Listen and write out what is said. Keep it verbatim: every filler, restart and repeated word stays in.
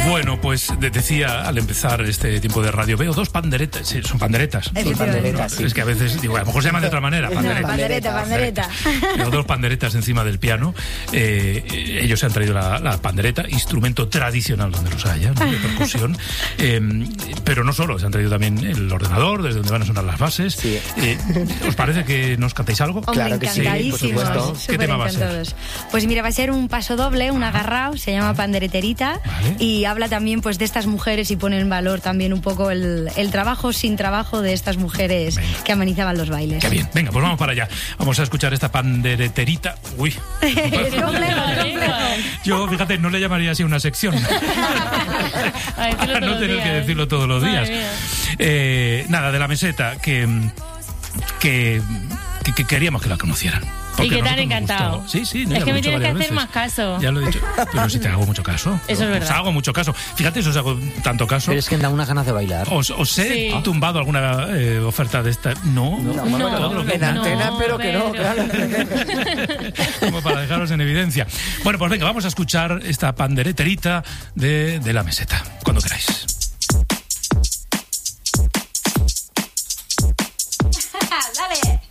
Bueno, pues de- decía al empezar este tiempo de radio, veo dos panderetas, sí, son panderetas. Sí, panderetas, sí. Es que a veces digo, a lo mejor se llaman de otra manera, panderetas. Pandereta, pandereta. Veo dos panderetas encima del piano. Eh, ellos se han traído la, la pandereta, instrumento tradicional donde los haya, ¿no? De percusión. Eh, pero no solo, se han traído también el ordenador, desde donde van a sonar las bases. Sí. Eh, ¿Os parece que nos cantéis algo? Hombre, claro que sí, encantadísimos, por supuesto. ¿Qué tema va a ser? superencantados. Pues mira, va a ser un paso doble, un agarrao, se llama Pandereterita, Vale. y habla también pues de estas mujeres y pone en valor también un poco el, el trabajo sin trabajo de estas mujeres Venga. que amenizaban los bailes. Qué bien, venga, pues vamos para allá. Vamos a escuchar esta pandereterita. Uy. Es complejo, es complejo. Yo, fíjate, no le llamaría así una sección. A decirlo Para todos no los tener días, que ¿eh? decirlo todos los días. Madre mía. Eh, nada, de la meseta, que, que, que, que queríamos que la conocieran. Porque Y que a te han nosotros nos encantado. gustó. Sí, sí, no, Es ya que lo he me dicho tienes que varias hacer veces. más caso. Ya lo he dicho. Pero si te hago mucho caso. Eso es Os verdad. hago mucho caso. Fíjate, si os hago tanto caso. Pero es que da unas ganas de bailar. Os, os he Sí. tumbado alguna eh, oferta de esta. No, No, No, todo lo que- en antena, no, pero que no, pero- claro. Como para dejaros en evidencia. Bueno, pues venga, vamos a escuchar esta pandereterita de, de la meseta, cuando queráis.